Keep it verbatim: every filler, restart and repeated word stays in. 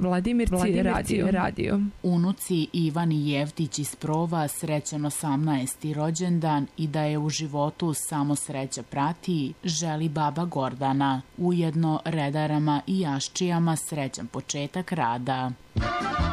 Vladimirci, Vladimirci radio. radio. Unuci Ivan i Jevtić iz Prova srećan osamnaesti rođendan i da je u životu samo sreća prati, želi baba Gordana. Ujedno redarama i jaščijama srećan početak rada.